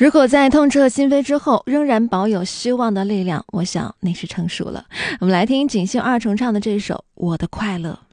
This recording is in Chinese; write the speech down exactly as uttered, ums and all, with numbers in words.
如果在痛彻心扉之后仍然保有希望的力量，我想那是成熟了。我们来听锦绣二重唱的这首《我的快乐》。